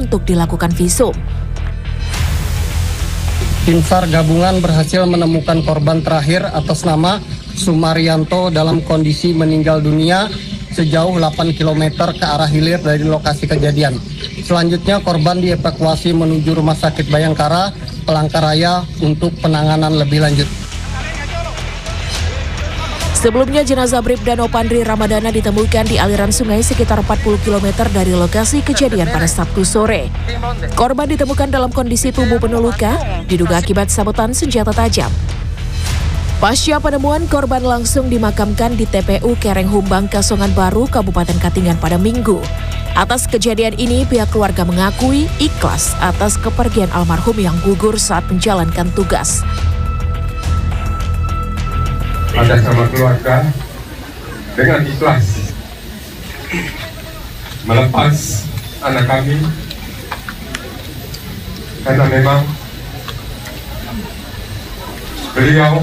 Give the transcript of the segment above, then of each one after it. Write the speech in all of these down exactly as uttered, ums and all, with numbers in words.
untuk dilakukan visum. Tim SAR gabungan berhasil menemukan korban terakhir atas nama Sumaryanto dalam kondisi meninggal dunia sejauh delapan kilometer ke arah hilir dari lokasi kejadian. Selanjutnya korban dievakuasi menuju Rumah Sakit Bayangkara, Palangkaraya untuk penanganan lebih lanjut. Sebelumnya jenazah Bribda Nopandri Ramadana ditemukan di aliran sungai sekitar empat puluh kilometer dari lokasi kejadian pada Sabtu sore. Korban ditemukan dalam kondisi tubuh penuh luka, diduga akibat sabetan senjata tajam. Pasca penemuan, korban langsung dimakamkan di T P U Kerenghumbang, Kasongan Baru, Kabupaten Katingan pada Minggu. Atas kejadian ini, pihak keluarga mengakui ikhlas atas kepergian almarhum yang gugur saat menjalankan tugas. Atas nama keluarga, dengan ikhlas melepas anak kami, karena memang beliau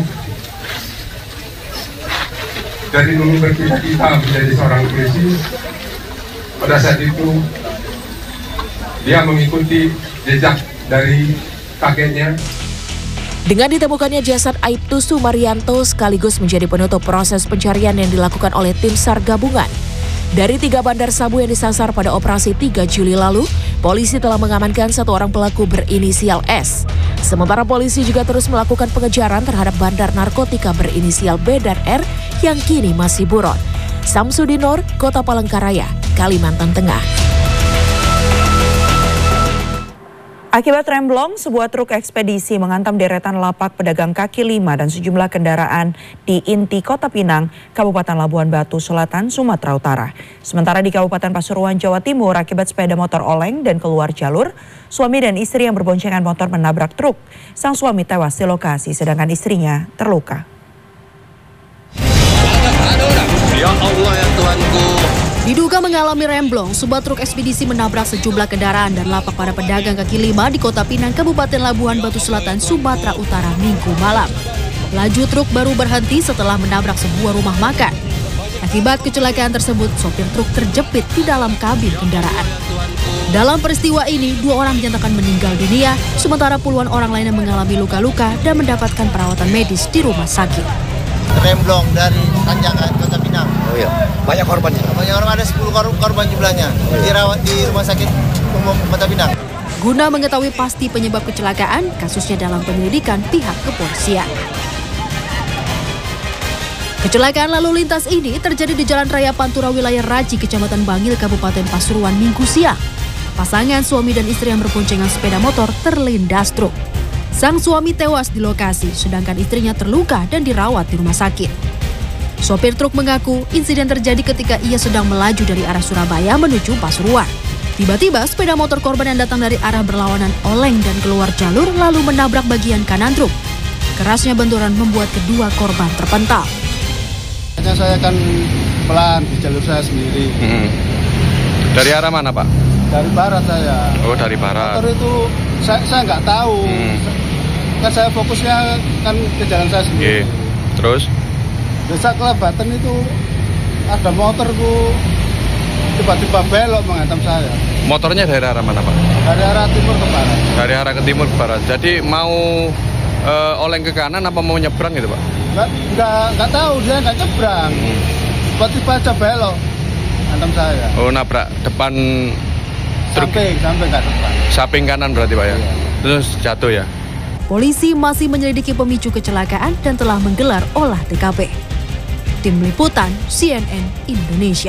dari dulu bercita-cita menjadi seorang polisi. Pada saat itu dia mengikuti jejak dari kakeknya. Dengan ditemukannya jasad Aibtu Sumaryanto sekaligus menjadi penutup proses pencarian yang dilakukan oleh tim SAR gabungan. Dari tiga bandar sabu yang disasar pada operasi tiga Juli lalu, polisi telah mengamankan satu orang pelaku berinisial S. Sementara polisi juga terus melakukan pengejaran terhadap bandar narkotika berinisial B dan R yang kini masih buron. Samsudinor, Kota Palangkaraya, Kalimantan Tengah. Akibat remblong, sebuah truk ekspedisi menghantam deretan lapak pedagang kaki lima dan sejumlah kendaraan di inti Kota Pinang, Kabupaten Labuan Batu Selatan, Sumatera Utara. Sementara di Kabupaten Pasuruan, Jawa Timur, akibat sepeda motor oleng dan keluar jalur, suami dan istri yang berboncengan motor menabrak truk. Sang suami tewas di lokasi, sedangkan istrinya terluka. Ya Allah ya Tuhanku. Diduga mengalami remblong, sebuah truk ekspedisi menabrak sejumlah kendaraan dan lapak para pedagang kaki lima di Kota Pinang, Kabupaten Labuan Batu Selatan, Sumatera Utara, Minggu malam. Laju truk baru berhenti setelah menabrak sebuah rumah makan. Akibat kecelakaan tersebut, sopir truk terjepit di dalam kabin kendaraan. Dalam peristiwa ini, dua orang dinyatakan meninggal dunia, sementara puluhan orang lainnya mengalami luka-luka dan mendapatkan perawatan medis di rumah sakit. Remblong dari Tanjakan Kota Pinang. Oh iya, banyak korbannya. Banyak orang, ada sepuluh korban jumlahnya. Dirawat di Rumah Sakit Umum Kota Pinang. Guna mengetahui pasti penyebab kecelakaan, kasusnya dalam penyelidikan pihak kepolisian. Kecelakaan lalu lintas ini terjadi di Jalan Raya Pantura wilayah Raji, Kecamatan Bangil, Kabupaten Pasuruan, Minggu siang. Pasangan suami dan istri yang berboncengan sepeda motor terlindas truk. Sang suami tewas di lokasi, sedangkan istrinya terluka dan dirawat di rumah sakit. Sopir truk mengaku insiden terjadi ketika ia sedang melaju dari arah Surabaya menuju Pasuruan. Tiba-tiba sepeda motor korban yang datang dari arah berlawanan oleng dan keluar jalur lalu menabrak bagian kanan truk. Kerasnya benturan membuat kedua korban terpental. Saya kan pelan di jalur saya sendiri. Hmm. Dari arah mana, Pak? Dari barat saya. Oh, dari barat. Motor itu saya saya nggak tahu. Hmm. Kan saya fokusnya kan ke jalan saya sendiri. Oke. Terus? Desa Kelebatan itu ada motorku tiba-tiba belok menghantam saya. Motornya dari arah mana, Pak? Dari arah timur ke barat. Dari arah ke timur ke barat. Jadi mau uh, oleng ke kanan apa mau nyebrang gitu, Pak? Nggak, nggak, nggak tahu, dia nggak nyebrang. Hmm. Tiba-tiba aja belok hantam saya. Oh, nabrak depan truk. Samping, samping nggak depan. Samping kanan berarti, Pak ya? Iya. Terus jatuh ya? Polisi masih menyelidiki pemicu kecelakaan dan telah menggelar olah T K P. Tim Liputan C N N Indonesia.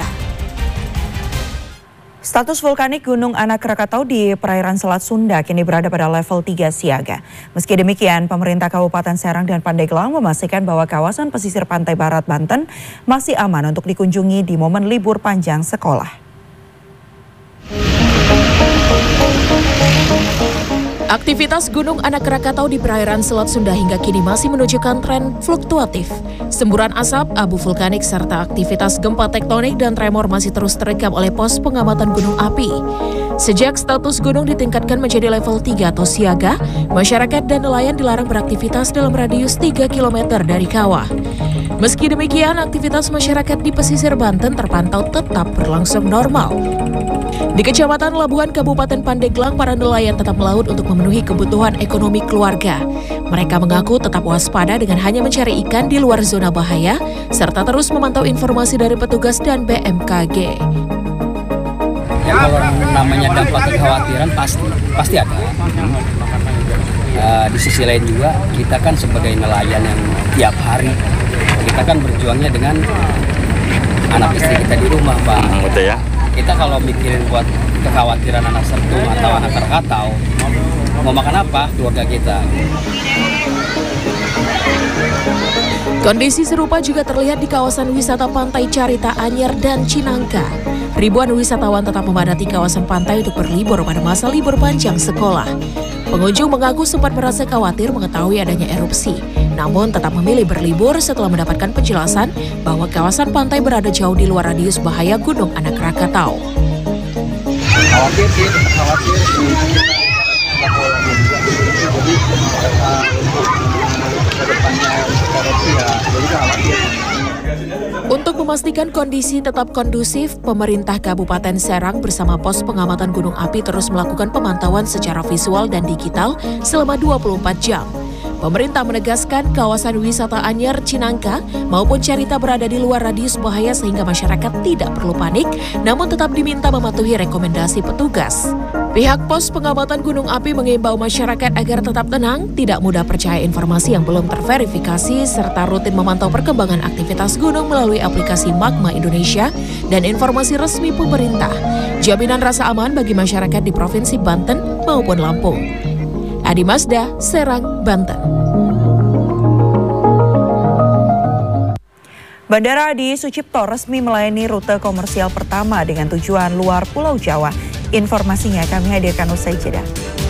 Status vulkanik Gunung Anak Krakatau di perairan Selat Sunda kini berada pada level tiga siaga. Meski demikian, pemerintah Kabupaten Serang dan Pandeglang memastikan bahwa kawasan pesisir pantai barat Banten masih aman untuk dikunjungi di momen libur panjang sekolah. Aktivitas Gunung Anak Krakatau di perairan Selat Sunda hingga kini masih menunjukkan tren fluktuatif. Semburan asap, abu vulkanik, serta aktivitas gempa tektonik dan tremor masih terus terekam oleh pos pengamatan gunung api. Sejak status gunung ditingkatkan menjadi level tiga atau siaga, masyarakat dan nelayan dilarang beraktivitas dalam radius tiga kilometer dari kawah. Meski demikian, aktivitas masyarakat di pesisir Banten terpantau tetap berlangsung normal. Di Kecamatan Labuhan, Kabupaten Pandeglang, para nelayan tetap melaut untuk memenuhi kebutuhan ekonomi keluarga. Mereka mengaku tetap waspada dengan hanya mencari ikan di luar zona bahaya, serta terus memantau informasi dari petugas dan B M K G. Ya, kalau namanya dampak kekhawatiran pasti, pasti ada. Uh, di sisi lain juga, kita kan sebagai nelayan yang tiap hari, kita kan berjuangnya dengan anak istri kita di rumah, Pak. Betul ya. Kita kalau mikirin buat kekhawatiran anak sertung atau anak Krakatau, mau makan apa keluarga kita? Kondisi serupa juga terlihat di kawasan wisata Pantai Carita Anyer dan Cinangka. Ribuan wisatawan tetap memadati kawasan pantai untuk berlibur pada masa libur panjang sekolah. Pengunjung mengaku sempat merasa khawatir mengetahui adanya erupsi, namun tetap memilih berlibur setelah mendapatkan penjelasan bahwa kawasan pantai berada jauh di luar radius bahaya Gunung Anak Krakatau. Khawatir sih, khawatir. Untuk memastikan kondisi tetap kondusif, pemerintah Kabupaten Serang bersama pos pengamatan gunung api terus melakukan pemantauan secara visual dan digital selama dua puluh empat jam. Pemerintah menegaskan kawasan wisata Anyer, Cinangka maupun Carita berada di luar radius bahaya sehingga masyarakat tidak perlu panik, namun tetap diminta mematuhi rekomendasi petugas. Pihak pos pengamatan gunung api mengimbau masyarakat agar tetap tenang, tidak mudah percaya informasi yang belum terverifikasi, serta rutin memantau perkembangan aktivitas gunung melalui aplikasi Magma Indonesia dan informasi resmi pemerintah. Jaminan rasa aman bagi masyarakat di Provinsi Banten maupun Lampung. Adi Mazda, Serang, Banten. Bandara Adi Sucipto resmi melayani rute komersial pertama dengan tujuan luar Pulau Jawa. Informasinya kami hadirkan usai jeda.